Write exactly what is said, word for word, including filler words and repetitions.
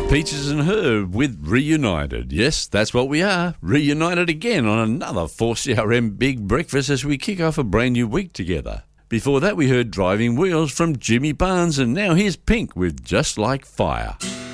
Peaches and Herb with Reunited. Yes, that's what we are. Reunited again on another four C R M Big Breakfast as we kick off a brand new week together. Before that, we heard Driving Wheels from Jimmy Barnes, and now here's Pink with Just Like Fire.